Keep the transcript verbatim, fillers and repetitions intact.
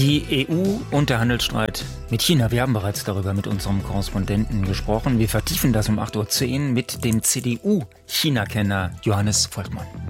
Die E U und der Handelsstreit mit China. Wir haben bereits darüber mit unserem Korrespondenten gesprochen. Wir vertiefen das um acht Uhr zehn mit dem C D U-China-Kenner Johannes Volkmann.